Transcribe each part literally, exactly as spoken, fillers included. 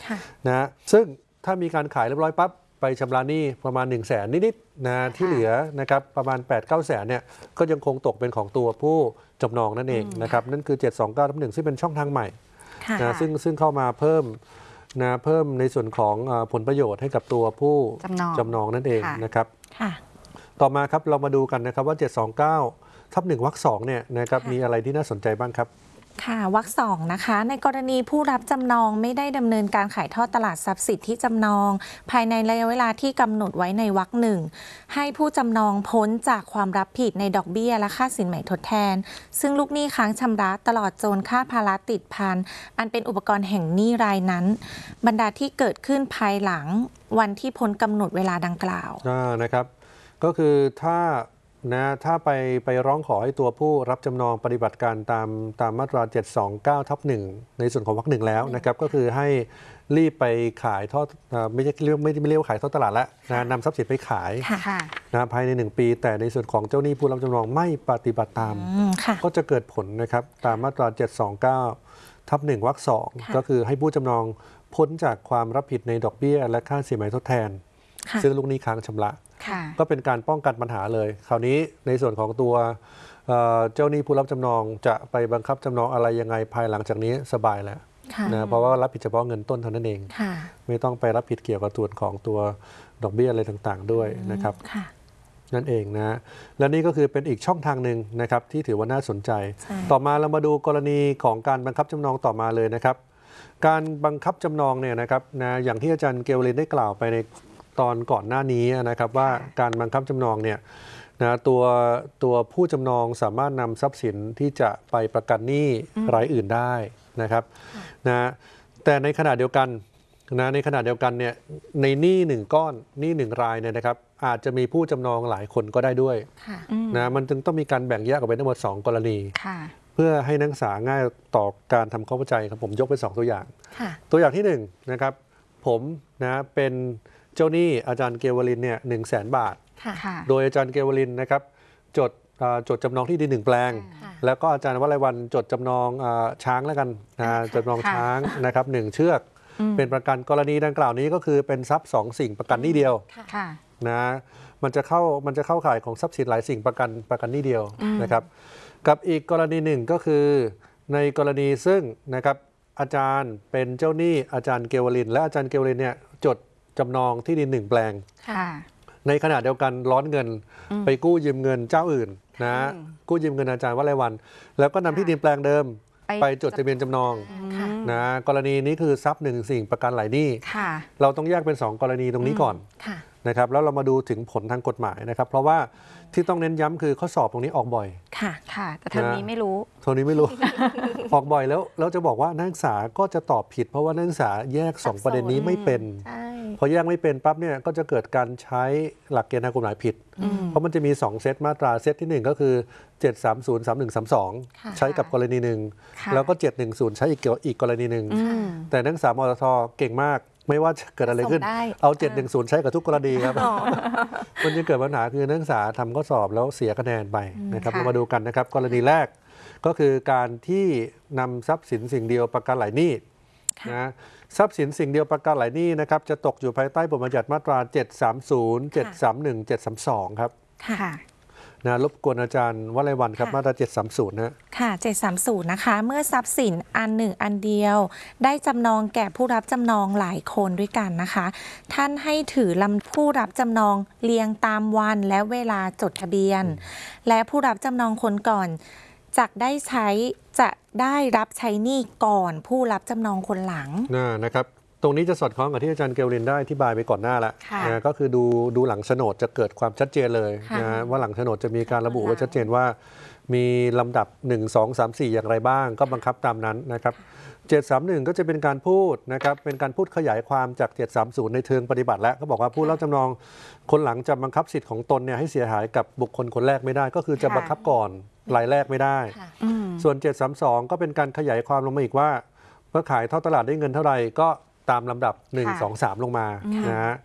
นะซึ่งถ้ามีการขายเรียบร้อยปั๊บไปชำระหนี้ประมาณ หนึ่งแสน นิดๆนะที่เหลือนะครับประมาณ แปดเก้า แสนเนี่ยก็ยังคงตกเป็นของตัวผู้จำนองนั่นเองนะครับนั่นคือ เจ็ดสองเก้าทับหนึ่ง ซึ่งเป็นช่องทางใหม่นะซึ่งซึ่งเข้ามาเพิ่มนะเพิ่มในส่วนของผลประโยชน์ให้กับตัวผู้จำนองนั่นเองนะครับต่อมาครับเรามาดูกันนะครับว่า เจ็ดสองเก้าทับหนึ่ง วรรคสองเนี่ยนะครับมีอะไรที่น่าสนใจบ้างครับค่ะวรรคสองนะคะในกรณีผู้รับจำนองไม่ได้ดำเนินการขายทอดตลาดทรัพย์สินที่จำนองภายในระยะเวลาที่กำหนดไว้ในวรรคหนึ่งให้ผู้จำนองพ้นจากความรับผิดในดอกเบี้ยและค่าสินใหม่ทดแทนซึ่งลูกหนี้ค้างชำระตลอดจนค่าภาระติดพันอันเป็นอุปกรณ์แห่งหนี้รายนั้นบรรดาที่เกิดขึ้นภายหลังวันที่พ้นกำหนดเวลาดังกล่าวนะครับก็คือถ้านะถ้าไปไปร้องขอให้ตัวผู้รับจำนองปฏิบัติการตามตามมาตรา เจ็ดสองเก้าทับหนึ่ง ในส่วนของวรรคหนึ่งแล้วนะครับก็คือให้รีบไปขายทอดไม่ใช่เรียกไม่ไม่เรียกว่าขายทอดตลาดแล้วนะนำทรัพย์สินไปขายนะภายในหนึ่งปีแต่ในส่วนของเจ้าหนี้ผู้รับจำนองไม่ปฏิบัติตามก็จะเกิดผลนะครับตามมาตรา เจ็ดสองเก้าทับหนึ่ง วรรคสองก็คือให้ผู้จำนองพ้นจากความรับผิดในดอกเบี้ยและค่าสินไหมทดแทนซึ่งลูกหนี้ค้างชำระก็เป็นการป้องกันปัญหาเลยคราวนี้ในส่วนของตัวเจ้าหนี้ผู้รับจำนองจะไปบังคับจำนองอะไรยังไงภายหลังจากนี้สบายแล้วนะเพราะว่ารับผิดเฉพาะเงินต้นเท่านั้นเองไม่ต้องไปรับผิดเกี่ยวกับส่วนของตัวดอกเบี้ยอะไรต่างๆด้วยนะครับนั่นเองนะและนี่ก็คือเป็นอีกช่องทางหนึ่งนะครับที่ถือว่าน่าสนใจต่อมาเรามาดูกรณีของการบังคับจำนองต่อมาเลยนะครับการบังคับจำนองเนี่ยนะครับนะอย่างที่อาจารย์เกลลินได้กล่าวไปในตอนก่อนหน้านี้นะครับว่าการบังคับจำนองเนี่ยนะตัวตัวผู้จำนองสามารถนำทรัพย์สินที่จะไปประกันหนี้รายอื่นได้นะครับนะแต่ในขณะเดียวกันนะในขณะเดียวกันเนี่ยในหนี้หนึ่งก้อนหนี้หนึ่งรายเนี่ยนะครับอาจจะมีผู้จำนองหลายคนก็ได้ด้วยนะมันจึงต้องมีการแบ่งแยกออกเป็นทั้งหมดสองกรณีเพื่อให้นักศึกษาง่ายต่อการทำความเข้าใจครับผมยกเป็นสองตัวอย่างตัวอย่างที่หนึ่งนะครับผมนะเป็นเจ้าหนี้อาจารย์เกวลินเนี่ยหนึ่งแสนบาทโดยอาจารย์เกวลินนะครับจดจดจำนองที่ดินหนึ่งแปลงแล้วก็อาจารย์วลัยวันจดจำนองช้างแล้วกันจดจำนองช้างนะครับหนึ่งเชือกเป็นประกันกรณีดังกล่าวนี้ก็คือเป็นทรัพย์สองสิ่งประกันนี่เดียวนะมันจะเข้ามันจะเข้าข่ายของทรัพย์สินหลายสิ่งประกันประกันนี่เดียวนะครับกับอีกกรณีหนึ่งก็คือในกรณีซึ่งนะครับอาจารย์เป็นเจ้าหนี้อาจารย์เกวลินและอาจารย์เกวลินเนี่ยจดจำนองที่ดินหนึ่งแปลงในขณะเดียวกันร้อนเงินไปกู้ยืมเงินเจ้าอื่นนะกู้ยืมเงินอาจารย์วลัยวันแล้วก็นำที่ดินแปลงเดิมไปจดทะเบียนจำนองนะกรณีนี้คือทรัพย์หนึ่งสิ่งประกันหลายหนี้เราต้องแยกเป็นสองกรณีตรงนี้ก่อนนะครับแล้วเรามาดูถึงผลทางกฎหมายนะครับเพราะว่าที่ต้องเน้นย้ำคือข้อสอบตรงนี้ออกบ่อยค่ะค่ะแต่เทอมนี้ไม่รู้เทอมนี้ไม่รู้ ออกบ่อยแล้วแล้วจะบอกว่านักศึกษาก็จะตอบผิดเพราะว่านักศึกษาแยกสองประเด็นนี้ไม่เป็นพอแยกไม่เป็นปั๊บเนี่ยก็จะเกิดการใช้หลักเกณฑ์ทางกฎหมายผิดเพราะมันจะมีสองเซตมาตราเซตที่หนึ่งก็คือเจ็ดสามศูนย์ สามหนึ่งสามสองใช้กับกรณีหนึ่งแล้วก็เจ็ดหนึ่งศูนย์ใช้อีกอีกกรณีหนึ่งแต่นักศึกษามอทเก่งมากไม่ว่าจะเกิดอะไรขึ้นเอาเจ็ดหนึ่งศูนย์ใช้กับทุกกรณีครับมันจะเกิดปัญหาคือนักศึกษาทำข้อสอบแล้วเสียคะแนนไปนะครับเรามาดูกันนะครับกรณีแรกก็คือการที่นำทรัพย์สินสิ่งเดียวประกันหลายหนี้นะทรัพย์สินสิ่งเดียวประกันหลายหนี้นะครับจะตกอยู่ภายใต้บทบัญญัติมาตราเจ็ดสามศูนย์ เจ็ดสามหนึ่ง เจ็ดสามสองครับนะรบกวนอาจารย์วลัยวันครับมาตราเจ็ดสามศูนย์นะค่ะเจ็ดสามศูนย์นะคะเมื่อทรัพย์สินอันหนึ่งอันเดียวได้จำนองแก่ผู้รับจำนองหลายคนด้วยกันนะคะท่านให้ถือลำผู้รับจำนองเรียงตามวันและเวลาจดทะเบียนและผู้รับจำนองคนก่อนจะได้ใช้จะได้รับใช้หนี้ก่อนผู้รับจำนองคนหลังนะครับตรงนี้จะสอดคล้องกับที่อาจารย์เกลลินได้อธิบายไปก่อนหน้าแล้วนะก็คือดูดูหลังโฉนดจะเกิดความชัดเจนเลยนะว่าหลังโฉนดจะมีการระบุไว้ชัดเจนว่ามีลำดับหนึ่ง สอง สาม สี่อย่างไรบ้างก็บังคับตามนั้นนะครับเจ็ดสามหนึ่งก็จะเป็นการพูดนะครับเป็นการพูดขยายความจากเจ็ดสามศูนย์ในเชิงปฏิบัติแล้วก็บอกว่าผู้รับจำนองคนหลังจะบังคับสิทธิ์ของตนเนี่ยให้เสียหายกับบุคคลคนแรกไม่ได้ก็คือจะบังคับก่อนรายแรกไม่ได้ส่วนเจ็ดสามสองก็เป็นการขยายความลงมาอีกว่าเมื่อขายทอดตลาดได้เงินเท่าไหร่ก็ตามลำดับหนึ่ง สอง สามลงมานะฮะ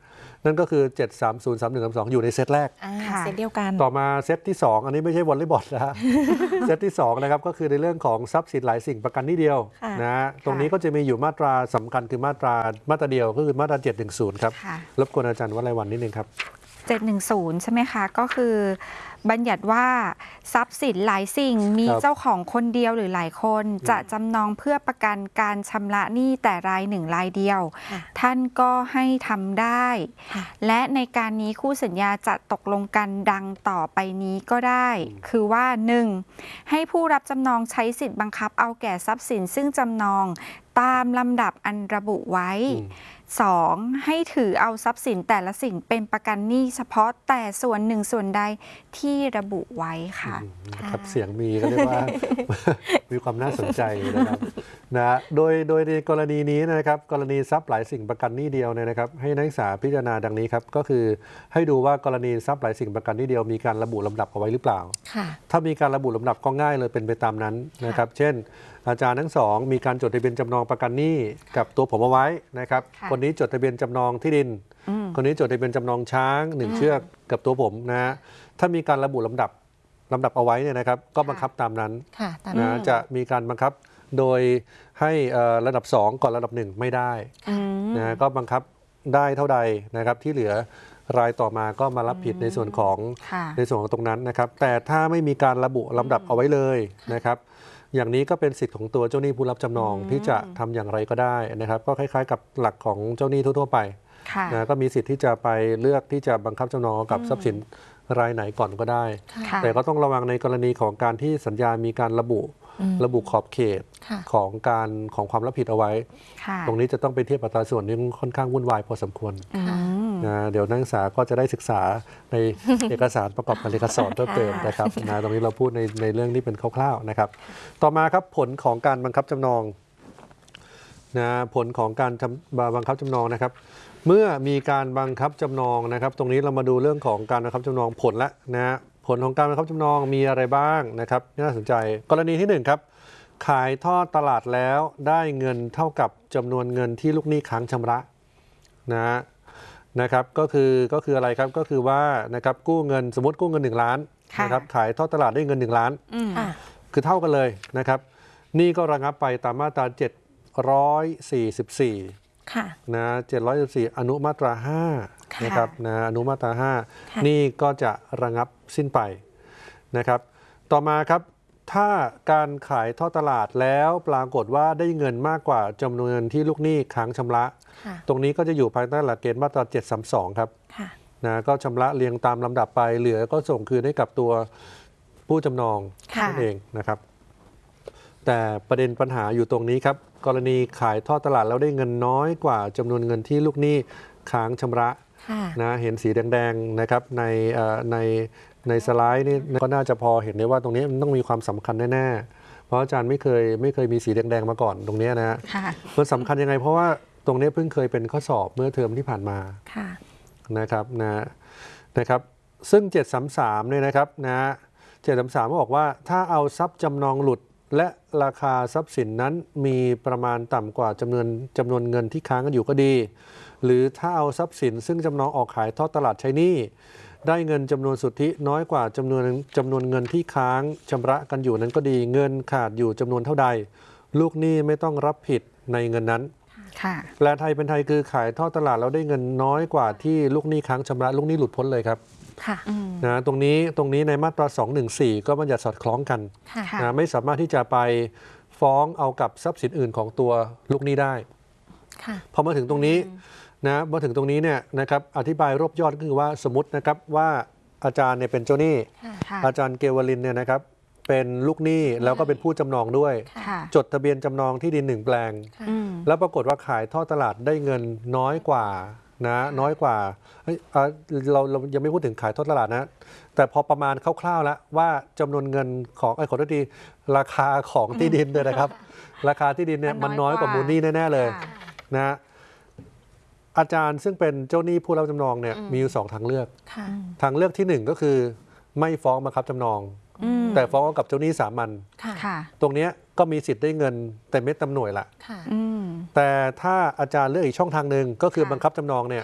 นั่นก็คือเจ็ด สาม ศูนย์ สาม หนึ่ง สาม สองอยู่ในเซตแรกอ่าค่ะเซตเดียวกันต่อมาเซตที่สองอันนี้ไม่ใช่วอลเลย์บอลนะฮะ เซตที่สองนะครับก็คือในเรื่องของทรัพย์สินหลายสิ่งประกันนิดเดียวค่ะนะฮะตรงนี้ก็จะมีอยู่มาตราสำคัญคือมาตรามาตราเดียวก็คือมาตราเจ็ดหนึ่งศูนย์ครับค่ะรบกวนอาจารย์วลัยวันนิดนึงครับเจ็ดหนึ่งศูนย์ใช่ไหมคะก็คือบัญญัติว่าทรัพย์สินหลายสิ่งมีครับเจ้าของคนเดียวหรือหลายคนจะจำนองเพื่อประกันการชำระหนี้แต่รายหนึ่งรายเดียวค่ะท่านก็ให้ทำได้ค่ะและในการนี้คู่สัญญาจะตกลงกันดังต่อไปนี้ก็ได้ คือว่า หนึ่ง ให้ผู้รับจำนองใช้สิทธิ์บังคับเอาแก่ทรัพย์สินซึ่งจำนองตามลำดับอันระบุไว้อืมสอง ให้ถือเอาทรัพย์สินแต่ละสิ่งเป็นประกันหนี้เฉพาะแต่ส่วนหนึ่งส่วนใดที่ระบุไว้ค่ะอืมนะครับเสียงมีก็เรียกว่า มีความน่าสนใจนะครับนะโดยโดยในกรณีนี้นะครับกรณีทรัพย์หลายสิ่งประกันหนี้เดียวเนี่ยนะครับให้นักศึกษาพิจารณาดังนี้ครับก็คือให้ดูว่ากรณีทรัพย์หลายสิ่งประกันหนี้เดียวมีการระบุลำดับเอาไว้หรือเปล่าค่ะถ้ามีการระบุลำดับก็ง่ายเลยเป็นไปตามนั้นนะครับ เช่น อาจารย์ทั้งสองมีการจดทะเบียนจำนองประกันหนี้กับตัวผมเอาไว้นะครับค่ะคนนี้จดทะเบียนจำนองที่ดินอืมคนนี้จดทะเบียนจำนองช้างหนึ่งเชือกกับตัวผมนะฮะถ้ามีการระบุลำดับลำดับเอาไว้เนี่ยนะครับ ก็บังคับตามนั้นค่ะตามนะนี้จะมีการบังคับโดยให้เอ่อระดับสองก่อนระดับหนึ่งไม่ได้อืมนะก็บังคับได้เท่าใดนะครับที่เหลือรายต่อมาก็มารับผิดในส่วนของค่ะในส่วนของตรงนั้นนะครับ แต่ถ้าไม่มีการระบุลำดับเอาไว้เลยนะครับ อย่างนี้ก็เป็นสิทธิ์ของตัวเจ้าหนี้ผู้รับจำนองที่จะทำอย่างไรก็ได้นะครับ ก็คล้ายๆ กับหลักของเจ้าหนี้ทั่วๆไปค่ะนะก็มีสิทธิ์ที่จะไปเลือกที่จะบังคับจำนองกับทรัพย์สินรายไหนก่อนก็ได้ค่ะแต่ก็ต้องระวังในกรณีของการที่สัญญามีการระบุอืมระบุขอบเขตค่ะของการของความรับผิดเอาไว้ค่ะตรงนี้จะต้องไปเทียบอัตราส่วนนี่ค่อนข้างวุ่นวายพอสมควรอืมนะเดี๋ยวนักศึกษาก็จะได้ศึกษาใน เอกสารประกอบการเรียนการสอนเพิ่มเติมนะครับนะตรงนี้เราพูดในในเรื่องที่เป็นคร่าวๆนะครับ ต่อมาครับผลของการบังคับจำนองนะผลของการทำบังคับจำนองนะครับ เมื่อมีการบังคับจำนองนะครับ ตรงนี้เรามาดูเรื่องของการบังคับจำนองผลละนะฮะผลของการบังคับจำนองมีอะไรบ้างนะครับน่าสนใจ กรณีที่หนึ่งครับ ขายทอดตลาดแล้วได้เงินเท่ากับจำนวนเงินที่ลูกหนี้ค้างชำระนะนะครับก็คือก็คืออะไรครับก็คือว่านะครับกู้เงินสมมติกู้เงินหนึ่งล้านค่ะนะครับขายทอดตลาดได้เงินหนึ่งล้านอืมค่ะคือเท่ากันเลยนะครับนี่ก็ระงับไปตามมาตราเจ็ดร้อยสี่สิบสี่ค่ะนะเจ็ดร้อยสิบสี่อนุมาตราห้าค่ะนะครับนะอนุมาตราห้าค่ะนี่ก็จะระงับสิ้นไปนะครับต่อมาครับถ้าการขายทอดตลาดแล้วปรากฏว่าได้เงินมากกว่าจำนวนเงินที่ลูกหนี้ค้างชำระค่ะตรงนี้ก็จะอยู่ภายใต้หลักเกณฑ์มาตราเจ็ดสามสองครับค่ะนะก็ชำระเรียงตามลำดับไปเหลือก็ส่งคืนให้กับตัวผู้จำนองค่ะนั่นเองนะครับ แต่ประเด็นปัญหาอยู่ตรงนี้ครับ กรณีขายทอดตลาดแล้วได้เงินน้อยกว่าจำนวนเงินที่ลูกหนี้ค้างชำระค่ะนะเห็นสีแดงๆนะครับในเอ่อในในสไลด์นี่ก็น่าจะพอเห็นได้ว่าตรงนี้มันต้องมีความสำคัญแน่ๆเพราะอาจารย์ไม่เคยไม่เคยมีสีแดงๆมาก่อนตรงเนี้ยนะฮะค่ะมันสำคัญยังไงเพราะว่าตรงนี้เพิ่งเคยเป็นข้อสอบเมื่อเทอมที่ผ่านมาค่ะนะครับนะนะครับซึ่งเจ็ดสามสามเนี่ยนะครับนะเจ็ดสามสามบอกว่าถ้าเอาทรัพย์จำนองหลุดและราคาทรัพย์สินนั้นมีประมาณต่ำกว่าจำนวนจำนวนเงินที่ค้างกันอยู่ก็ดี หรือถ้าเอาทรัพย์สินซึ่งจำนองออกขายทอดตลาดใช้หนี้ได้เงินจำนวนสุทธิน้อยกว่าจำนวนจำนวนเงินที่ค้างชำระกันอยู่นั้นก็ดีเงินขาดอยู่จำนวนเท่าใด ลูกหนี้ไม่ต้องรับผิดในเงินนั้นค่ะแปลไทยเป็นไทยคือขายทอดตลาดแล้วได้เงินน้อยกว่าที่ลูกหนี้ค้างชำระลูกหนี้หลุดพ้นเลยครับค่ะอืมนะตรงนี้ตรงนี้ในมาตราสองหนึ่งสี่ก็บัญญัติสอดคล้องกันค่ะค่ะนะไม่สามารถที่จะไปฟ้องเอากับทรัพย์สินอื่นของตัวลูกหนี้ได้ค่ะพอมาถึงตรงนี้นะมาถึงตรงนี้เนี่ยนะครับอธิบายรวบยอดก็คือว่าสมมตินะครับว่าอาจารย์เนี่ยเป็นเจ้าหนี้ค่ะค่ะอาจารย์เกวลินเนี่ยนะครับเป็นลูกหนี้แล้วก็เป็นผู้จำนองด้วยค่ะจดทะเบียนจำนองที่ดินหนึ่งแปลงค่ะอืมแล้วปรากฏว่าขายทอดตลาดได้เงินน้อยกว่านะน้อยกว่าเฮ้ยเอ่อเราเรายังไม่พูดถึงขายทอดตลาดนะ แต่พอประมาณคร่าวๆแล้วว่าจำนวนเงินของไอ้ยขอโทษทีราคาของที่ดินเนี่ยนะครับ ราคาที่ดินเนี่ยมัมันนน้น้ออย ยกกว่าว่ามูลหนี้แน่ๆเลยค่ะนะอาจารย์ซึ่งเป็นเจ้าหนี้ผู้รับจำนองเนี่ยอืมมีอยู่สองทางเลือกค่ะทางเลือกที่หนึ่งก็คือไม่ฟ้องบังคับจำนองอืมแต่ฟ้องเอากับเจ้าหนี้สามัญค่ะค่ะตรงเนี้ยก็มีสิทธิ์ได้เงินแต่เม็ดเต็มหน่วยละค่ะอืมแต่ถ้าอาจารย์เลือกอีกช่องทางหนึ่งก็คือค่ะบังคับจำนองเนี่ยค่ะ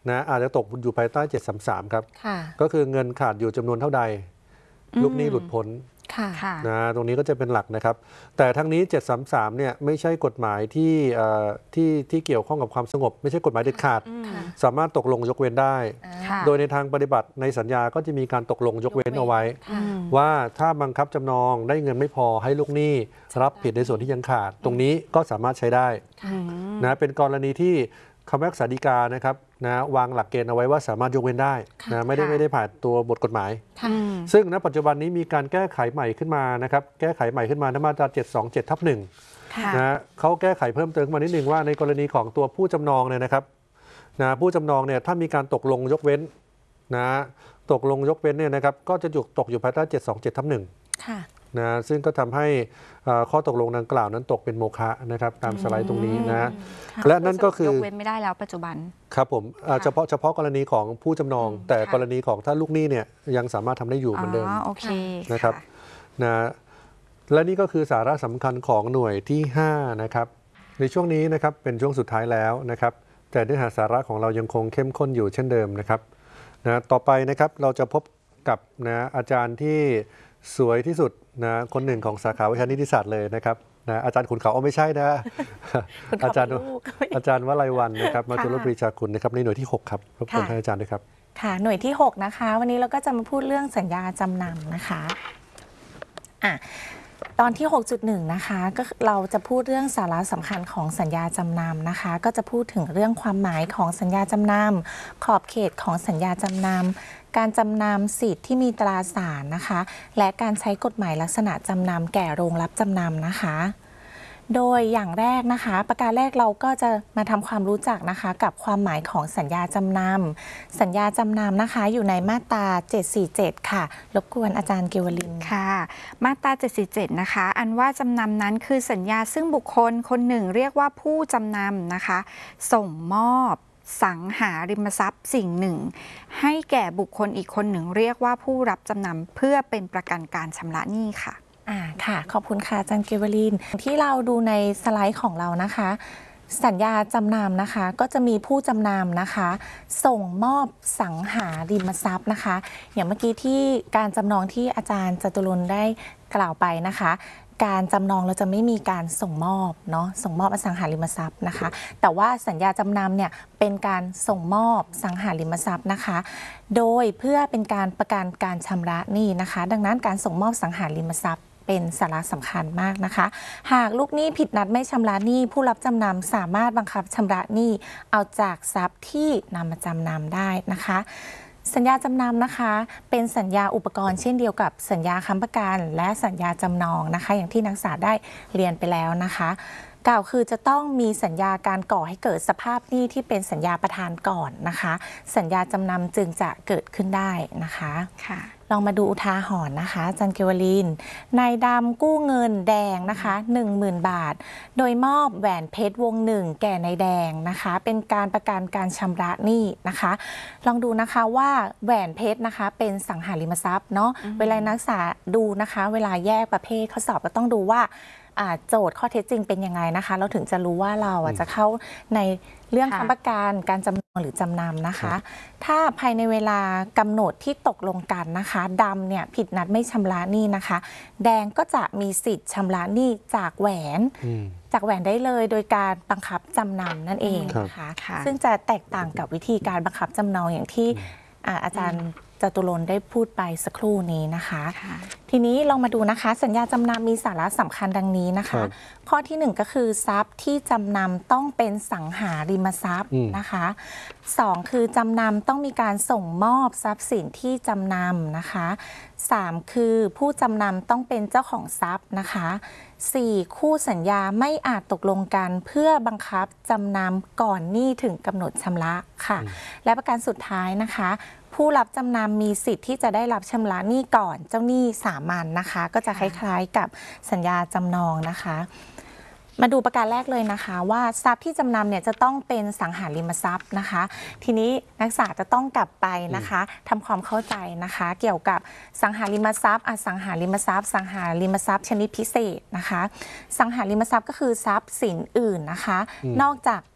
นะอาจจะตกอยู่ภายใต้เจ็ดสามสามครับค่ะก็คือเงินขาดอยู่จำนวนเท่าใดลูกหนี้หลุดพ้นค่ะค่ะนะตรงนี้ก็จะเป็นหลักนะครับ แต่ทั้งนี้เจ็ดสามสามเนี่ยไม่ใช่กฎหมายที่เอ่อที่ที่เกี่ยวข้องกับความสงบ ไม่ใช่กฎหมายเด็ดขาดค่ะสามารถตกลงยกเว้นได้ค่ะโดยในทางปฏิบัติในสัญญาก็จะมีการตกลงยกเว้นเอาไว้ค่ะว่าถ้าบังคับจำนองได้เงินไม่พอให้ลูกหนี้รับผิดในส่วนที่ยังขาด ตรงนี้ก็สามารถใช้ได้ค่ะนะเป็นกรณีที่คำพิพากษาฎีกานะครับนะวางหลักเกณฑ์เอาไว้ว่าสามารถยกเว้นได้นะไม่ได้ค่ะไม่ได้ผ่านตัวบทกฎหมายค่ะอืมซึ่งณปัจจุบันนี้มีการแก้ไขใหม่ขึ้นมานะครับแก้ไขใหม่ขึ้นมาในมาตราเจ็ดสองเจ็ดทับหนึ่งค่ะนะเขาแก้ไขเพิ่มเติมมานิดนึงว่าในกรณีของตัวผู้จำนองเนี่ยนะครับนะผู้จำนองเนี่ยถ้ามีการตกลงยกเว้นนะตกลงยกเว้นเนี่ยนะครับก็จะอยู่ตกอยู่ภายใต้เจ็ดสองเจ็ดทับหนึ่งค่ะนะซึ่งก็ทำให้เอ่อข้อตกลงดังกล่าวนั้นตกเป็นโมฆะนะครับตามสไลด์ตรงนี้นะค่ะและนั่นก็คือยกเว้นไม่ได้แล้วปัจจุบันครับผมเอ่อค่ะเฉพาะเฉพาะกรณีของผู้จำนอง แต่ค่ะกรณีของถ้าลูกหนี้เนี่ยยังสามารถทำได้อยู่เหมือนเดิมอ๋อโอเคนะครับ นะและนี่ก็คือสาระสำคัญของหน่วยที่ห้านะครับในช่วงนี้นะครับเป็นช่วงสุดท้ายแล้วนะครับแต่เนื้อหาสาระของเรายังคงเข้มข้นอยู่เช่นเดิมนะครับนะต่อไปนะครับเราจะพบกับนะอาจารย์ที่สวยที่สุดนะคนหนึ่งของสาขาวิชานิติศาสตร์เลยนะครับนะอาจารย์ขุนเขาเอาไม่ใช่นะคุณเขาอาจารย์เป็นลูกก็ไม่อาจารย์วลัยวันนะครับมาตุลค่ะปรีชาคุณนะครับในหน่วยที่หกครับรบกวนค่ะท่านอาจารย์ด้วยครับค่ะ หน่วยที่ หก นะคะ วันนี้เราก็จะมาพูดเรื่องสัญญาจำนำนะคะอ่ะตอนที่ หกจุดหนึ่ง นะคะก็เราจะพูดเรื่องสาระสำคัญของสัญญาจำนำนะคะ ก็จะพูดถึงเรื่องความหมายของสัญญาจำนำขอบเขตของสัญญาจำนำการจำนำสิทธิ์ที่มีตราสารนะคะ และการใช้กฎหมายลักษณะจำนำแก่โรงรับจำนำนะคะ โดยอย่างแรกนะคะ ประการแรกเราก็จะมาทำความรู้จักนะคะกับความหมายของสัญญาจำนำสัญญาจำนำนะคะอยู่ในมาตราเจ็ดสี่เจ็ดค่ะรบกวนอาจารย์เกวลินค่ะ มาตราเจ็ดสี่เจ็ดนะคะ อันว่าจำนำนั้นคือสัญญาซึ่งบุคคลคนหนึ่งเรียกว่าผู้จำนำนะคะ ส่งมอบสังหาริมทรัพย์สิ่งหนึ่ง ให้แก่บุคคลอีกคนหนึ่งเรียกว่าผู้รับจำนำเพื่อเป็นประกันการชำระหนี้ค่ะอ่าค่ะขอบคุณค่ะอาจารย์เกวลินที่เราดูในสไลด์ของเรานะคะ สัญญาจำนำนะคะก็จะมีผู้จำนำนะคะ ส่งมอบสังหาริมทรัพย์นะคะ อย่างเมื่อกี้ที่การจำนองที่อาจารย์จตุรนต์ได้กล่าวไปนะคะ การจำนองเราจะไม่มีการส่งมอบเนาะส่งมอบอสังหาริมทรัพย์นะคะ แต่ว่าสัญญาจำนำเนี่ยเป็นการส่งมอบสังหาริมทรัพย์นะคะ โดยเพื่อเป็นการประกันการชำระหนี้นะคะ ดังนั้นการส่งมอบสังหาริมทรัพย์เป็นสาระสำคัญมากนะคะ หากลูกหนี้ผิดนัดไม่ชำระหนี้ผู้รับจำนำสามารถบังคับชำระหนี้เอาจากทรัพย์ที่นำมาจำนำได้นะคะ สัญญาจำนำนะคะเป็นสัญญาอุปกรณ์เช่นเดียวกับสัญญาค้ำประกันและสัญญาจำนองนะคะ อย่างที่นักศึกษาได้เรียนไปแล้วนะคะกล่าวคือจะต้องมีสัญญาการก่อให้เกิดสภาพหนี้ที่เป็นสัญญาประทานก่อนนะคะ สัญญาจำนำจึงจะเกิดขึ้นได้นะคะค่ะลองมาดูอุทาหรณ์นะคะอาจารย์เกวลินนายดำกู้เงินแดงนะคะ หนึ่งหมื่น บาท โดยมอบแหวนเพชรวงหนึ่งแก่นายแดงนะคะ เป็นการประกันการชำระหนี้นะคะ ลองดูนะคะว่าแหวนเพชรนะคะเป็นสังหาริมทรัพย์เนาะเวลานักศึกษาดูนะคะ เวลาแยกประเภทข้อสอบก็ต้องดูว่าอ่าโจทย์ข้อเท็จจริงเป็นยังไงนะคะ เราถึงจะรู้ว่าเราอ่ะจะเข้าในเรื่องค่ะค้ำประกันการจำนองหรือจำนำนะคะ ถ้าภายในเวลากำหนดที่ตกลงกันนะคะดำเนี่ยผิดนัดไม่ชำระหนี้นะคะ แดงก็จะมีสิทธิ์ชำระหนี้จากแหวนอืมจากแหวนได้เลยโดยการบังคับจำนำนั่นเองครับนะคะค่ะซึ่งจะแตกต่างกับวิธีการบังคับจำนองอย่างที่อ่าอาจารย์จตุรนต์ได้พูดไปสักครู่นี้นะคะค่ะทีนี้ลองมาดูนะคะ สัญญาจำนำมีสาระสำคัญดังนี้นะคะครับข้อที่หนึ่งก็คือทรัพย์ที่จำนำต้องเป็นสังหาริมทรัพย์อืมนะคะสองคือจำนำต้องมีการส่งมอบทรัพย์สินที่จำนำนะคะสามคือผู้จำนำต้องเป็นเจ้าของทรัพย์นะคะสี่คู่สัญญาไม่อาจตกลงกันเพื่อบังคับจำนำก่อนหนี้ถึงกำหนดชำระค่ะ และประการสุดท้ายนะคะ ผู้รับจำนำมีสิทธิ์ที่จะได้รับชำระหนี้ก่อนเจ้าหนี้สามัญนะคะ ก็จะคล้ายๆกับสัญญาจำนองนะคะ มาดูประการแรกเลยนะคะว่าทรัพย์ที่จำนำเนี่ยจะต้องเป็นสังหาริมทรัพย์นะคะ ทีนี้นักศึกษาจะต้องกลับไปนะคะทำความเข้าใจนะคะ เกี่ยวกับสังหาริมทรัพย์อสังหาริมทรัพย์ สังหาริมทรัพย์ชนิดพิเศษนะคะ สังหาริมทรัพย์ก็คือทรัพย์สินอื่นนะคะ นอกจาก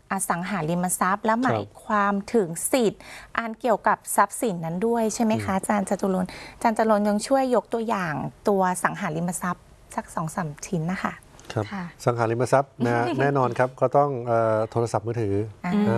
อสังหาริมทรัพย์ และหมายความถึงสิทธิ์อันเกี่ยวกับทรัพย์สินนั้นด้วยใช่ไหมคะอาจารย์จตุรนต์อาจารย์จตุรนต์ยังช่วยยกตัวอย่างตัวสังหาริมทรัพย์สักสองสามชิ้นนะคะครับค่ะสังหาริมทรัพย์นะ แน่นอนครับก็ต้องเอ่อโทรศัพท์มือถืออ่านะ